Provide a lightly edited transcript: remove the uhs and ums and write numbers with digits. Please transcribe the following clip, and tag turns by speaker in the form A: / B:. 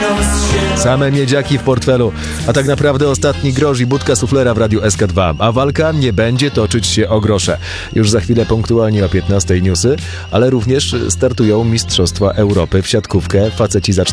A: Same miedziaki w portfelu, a tak naprawdę ostatni grosz i budka suflera w Radiu SK2. A walka nie będzie toczyć się o grosze. Już za chwilę punktualnie o 15 newsy, ale również startują Mistrzostwa Europy w siatkówkę. Faceci za